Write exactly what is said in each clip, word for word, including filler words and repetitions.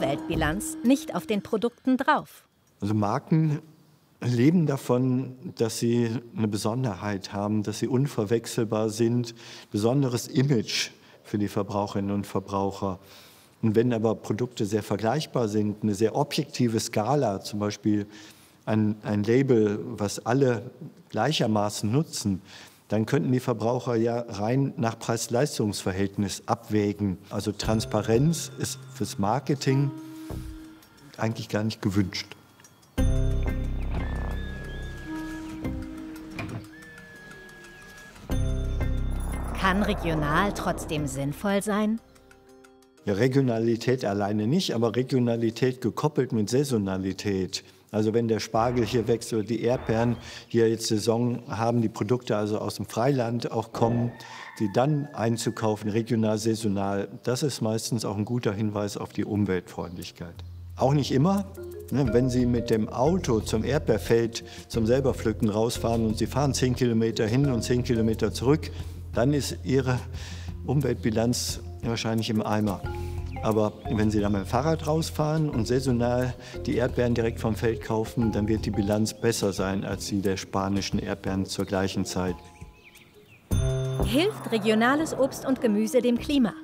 Umweltbilanz nicht auf den Produkten drauf. Also Marken leben davon, dass sie eine Besonderheit haben, dass sie unverwechselbar sind, besonderes Image für die Verbraucherinnen und Verbraucher. Und wenn aber Produkte sehr vergleichbar sind, eine sehr objektive Skala, zum Beispiel ein, ein Label, was alle gleichermaßen nutzen, dann könnten die Verbraucher ja rein nach Preis-Leistungs-Verhältnis abwägen. Also Transparenz ist fürs Marketing eigentlich gar nicht gewünscht. Kann regional trotzdem sinnvoll sein? Ja, Regionalität alleine nicht, aber Regionalität gekoppelt mit Saisonalität. Also wenn der Spargel hier wächst oder die Erdbeeren hier jetzt Saison haben, die Produkte also aus dem Freiland auch kommen, die dann einzukaufen, regional, saisonal, das ist meistens auch ein guter Hinweis auf die Umweltfreundlichkeit. Auch nicht immer. Wenn Sie mit dem Auto zum Erdbeerfeld zum Selberpflücken rausfahren und Sie fahren zehn Kilometer hin und zehn Kilometer zurück, dann ist Ihre Umweltbilanz wahrscheinlich im Eimer. Aber wenn Sie da mit dem Fahrrad rausfahren und saisonal die Erdbeeren direkt vom Feld kaufen, dann wird die Bilanz besser sein als die der spanischen Erdbeeren zur gleichen Zeit. Hilft regionales Obst und Gemüse dem Klima?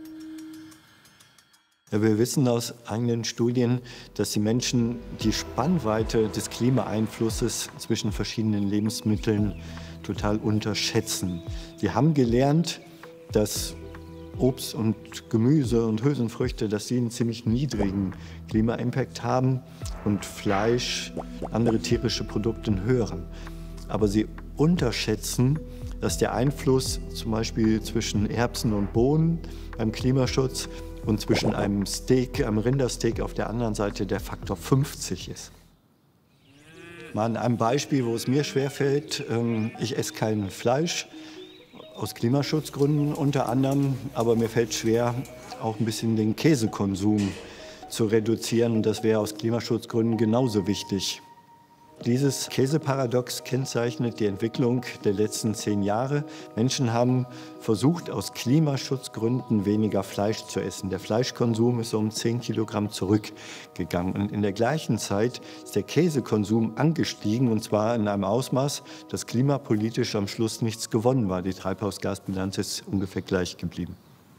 Ja, wir wissen aus eigenen Studien, dass die Menschen die Spannweite des Klimaeinflusses zwischen verschiedenen Lebensmitteln total unterschätzen. Sie haben gelernt, dass Obst und Gemüse und Hülsenfrüchte, dass sie einen ziemlich niedrigen Klima-Impact haben und Fleisch, andere tierische Produkte einen höheren. Aber sie unterschätzen, dass der Einfluss zum Beispiel zwischen Erbsen und Bohnen beim Klimaschutz und zwischen einem Steak, einem Rindersteak auf der anderen Seite der Faktor fünfzig ist. Mal an einem Beispiel, wo es mir schwerfällt, ich esse kein Fleisch, aus Klimaschutzgründen unter anderem, aber mir fällt schwer, auch ein bisschen den Käsekonsum zu reduzieren. Und das wäre aus Klimaschutzgründen genauso wichtig. Dieses Käseparadox kennzeichnet die Entwicklung der letzten zehn Jahre. Menschen haben versucht, aus Klimaschutzgründen weniger Fleisch zu essen. Der Fleischkonsum ist um zehn Kilogramm zurückgegangen. Und in der gleichen Zeit ist der Käsekonsum angestiegen, und zwar in einem Ausmaß, dass klimapolitisch am Schluss nichts gewonnen war. Die Treibhausgasbilanz ist ungefähr gleich geblieben.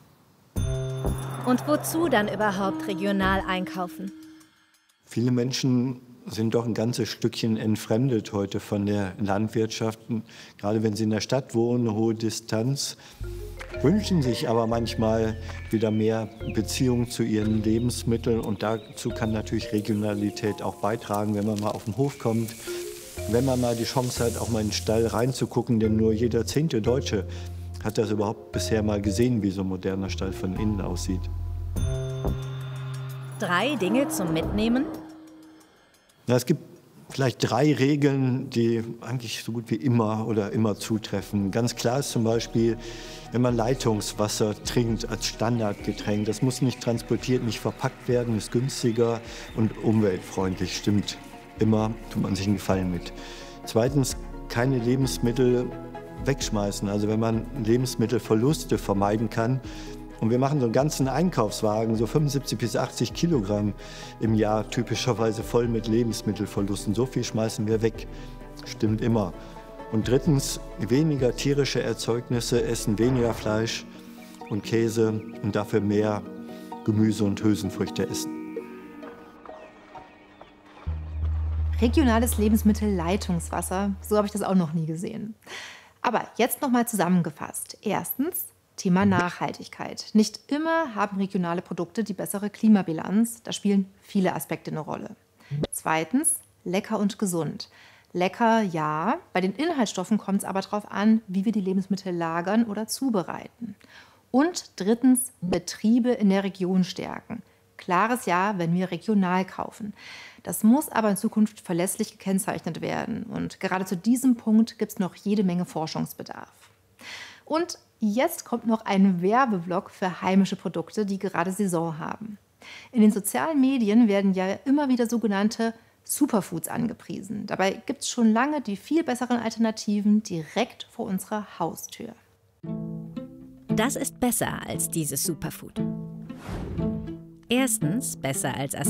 Und wozu dann überhaupt regional einkaufen? Viele Menschen sind doch ein ganzes Stückchen entfremdet heute von der Landwirtschaft. Gerade wenn sie in der Stadt wohnen, eine hohe Distanz, wünschen sich aber manchmal wieder mehr Beziehung zu ihren Lebensmitteln. Und dazu kann natürlich Regionalität auch beitragen, wenn man mal auf den Hof kommt, wenn man mal die Chance hat, auch mal in den Stall reinzugucken. Denn nur jeder zehnte Deutsche hat das überhaupt bisher mal gesehen, wie so ein moderner Stall von innen aussieht. Drei Dinge zum Mitnehmen? Ja, es gibt vielleicht drei Regeln, die eigentlich so gut wie immer oder immer zutreffen. Ganz klar ist zum Beispiel, wenn man Leitungswasser trinkt als Standardgetränk, das muss nicht transportiert, nicht verpackt werden, ist günstiger und umweltfreundlich, stimmt. Immer tut man sich einen Gefallen mit. Zweitens, keine Lebensmittel wegschmeißen. Also wenn man Lebensmittelverluste vermeiden kann, und wir machen so einen ganzen Einkaufswagen, so fünfundsiebzig bis achtzig Kilogramm im Jahr, typischerweise voll mit Lebensmittelverlusten. So viel schmeißen wir weg. Stimmt immer. Und drittens, weniger tierische Erzeugnisse, essen weniger Fleisch und Käse und dafür mehr Gemüse und Hülsenfrüchte essen. Regionales Lebensmittelleitungswasser, so habe ich das auch noch nie gesehen. Aber jetzt noch mal zusammengefasst. Erstens, Thema Nachhaltigkeit. Nicht immer haben regionale Produkte die bessere Klimabilanz. Da spielen viele Aspekte eine Rolle. Zweitens, lecker und gesund. Lecker, ja. Bei den Inhaltsstoffen kommt es aber darauf an, wie wir die Lebensmittel lagern oder zubereiten. Und drittens, Betriebe in der Region stärken. Klares Ja, wenn wir regional kaufen. Das muss aber in Zukunft verlässlich gekennzeichnet werden. Und gerade zu diesem Punkt gibt es noch jede Menge Forschungsbedarf. Und jetzt kommt noch ein Werbeblock für heimische Produkte, die gerade Saison haben. In den sozialen Medien werden ja immer wieder sogenannte Superfoods angepriesen. Dabei gibt es schon lange die viel besseren Alternativen direkt vor unserer Haustür. Das ist besser als dieses Superfood. Erstens besser als